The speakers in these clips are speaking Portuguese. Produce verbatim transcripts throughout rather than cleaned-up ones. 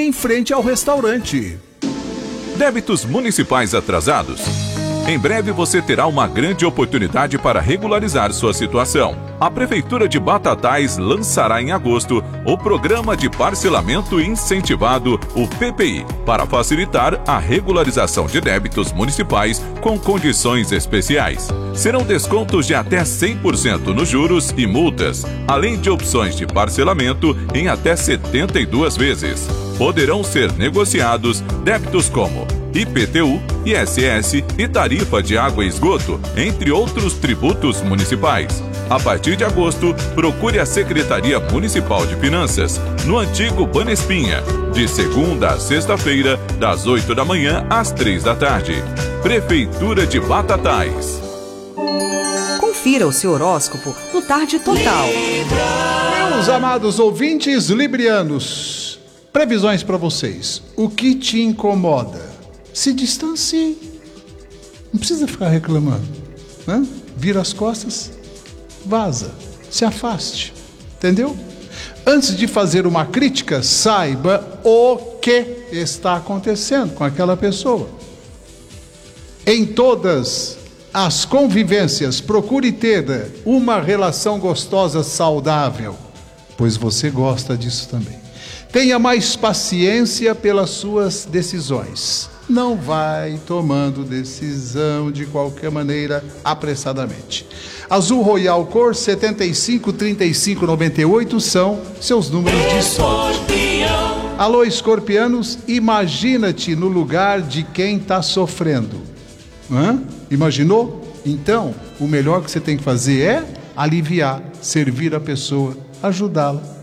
em frente ao restaurante. Débitos municipais atrasados? Em breve você terá uma grande oportunidade para regularizar sua situação. A Prefeitura de Batatais lançará em agosto o Programa de Parcelamento Incentivado, o P P I, para facilitar a regularização de débitos municipais com condições especiais. Serão descontos de até cem por cento nos juros e multas, além de opções de parcelamento em até setenta e duas vezes. Poderão ser negociados débitos como I P T U, I S S e tarifa de água e esgoto, entre outros tributos municipais. A partir de agosto, procure a Secretaria Municipal de Finanças, no antigo Banespinha, de segunda a sexta-feira, das oito da manhã às três da tarde. Prefeitura de Batatais. Confira o seu horóscopo no Tarde Total. Meus amados ouvintes librianos, previsões para vocês. O que te incomoda? Se distancie. Não precisa ficar reclamando, né? Vira as costas, vaza, se afaste, entendeu? Antes de fazer uma crítica, saiba o que está acontecendo com aquela pessoa. Em todas as convivências, procure ter uma relação gostosa, saudável, pois você gosta disso também. Tenha mais paciência pelas suas decisões. Não vai tomando decisão de qualquer maneira apressadamente. Azul Royal cor setenta e cinco, trinta e cinco, noventa e oito são seus números de sorte. Alô, escorpianos, imagina-te no lugar de quem está sofrendo. Hã? Imaginou? Então, o melhor que você tem que fazer é aliviar, servir a pessoa, ajudá-la.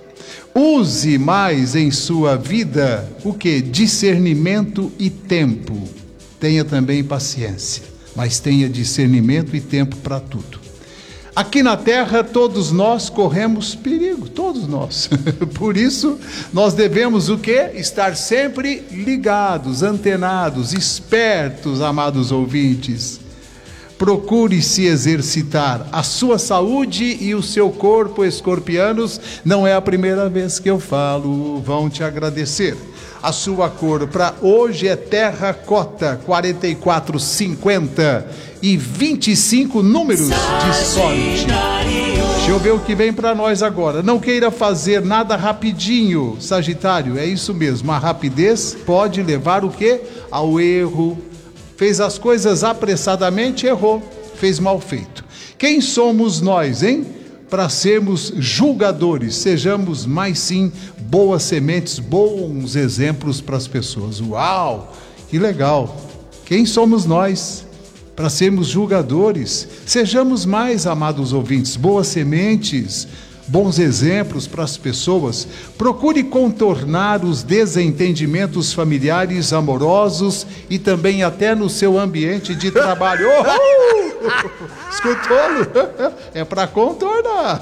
Use mais em sua vida o que? Discernimento e tempo. Tenha também paciência, mas tenha discernimento e tempo para tudo. Aqui na Terra, todos nós corremos perigo, todos nós. Por isso, nós devemos o quê? Estar sempre ligados, antenados, espertos, amados ouvintes. Procure se exercitar. A sua saúde e o seu corpo, escorpianos, não é a primeira vez que eu falo, vão te agradecer. A sua cor para hoje é terracota, quarenta e quatro, cinquenta e vinte e cinco números de sorte. Deixa eu ver o que vem para nós agora. Não queira fazer nada rapidinho, Sagitário, é isso mesmo. A rapidez pode levar o quê? Ao erro. Fez as coisas apressadamente, errou, fez mal feito. Quem somos nós, hein? Para sermos julgadores, sejamos mais sim boas sementes, bons exemplos para as pessoas. Uau, que legal! Quem somos nós? Para sermos julgadores, sejamos mais, amados ouvintes, boas sementes, bons exemplos para as pessoas. Procure contornar os desentendimentos familiares, amorosos e também até no seu ambiente de trabalho. Oh! Escutou? É para contornar.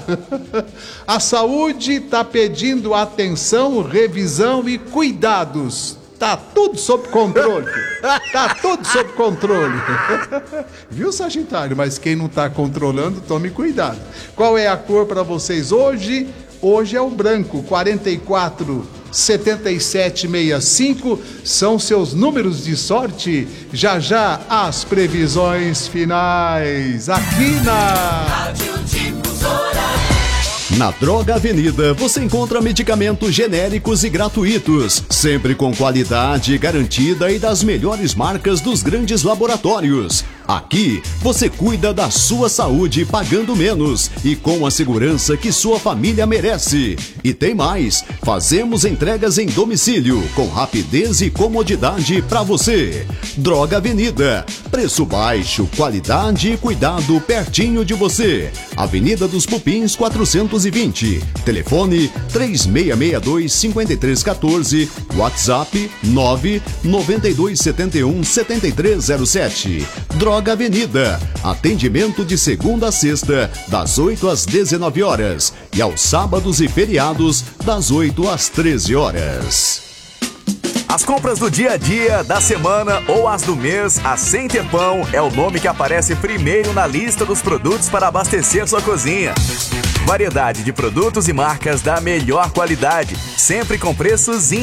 A saúde está pedindo atenção, revisão e cuidados. Tá tudo sob controle. Tá tudo sob controle. Viu, Sagitário? Mas quem não está controlando, tome cuidado. Qual é a cor para vocês hoje? Hoje é o branco, quarenta e quatro, setenta e sete, sessenta e cinco são seus números de sorte. Já já as previsões finais aqui na Rádio Difusora. Na Droga Avenida você encontra medicamentos genéricos e gratuitos, sempre com qualidade garantida e das melhores marcas dos grandes laboratórios. Aqui você cuida da sua saúde pagando menos e com a segurança que sua família merece. E tem mais, fazemos entregas em domicílio com rapidez e comodidade para você. Droga Avenida, preço baixo, qualidade e cuidado pertinho de você. Avenida dos Pupins quatrocentos e vinte, telefone três seis seis dois, cinco três um quatro, WhatsApp nove nove dois sete um sete três zero sete. Droga Avenida, atendimento de segunda a sexta, das oito às dezenove horas e aos sábados e feriados, das oito às treze horas. As compras do dia a dia, da semana ou as do mês, a Sem Ter Pão é o nome que aparece primeiro na lista dos produtos para abastecer sua cozinha. Variedade de produtos e marcas da melhor qualidade, sempre com preços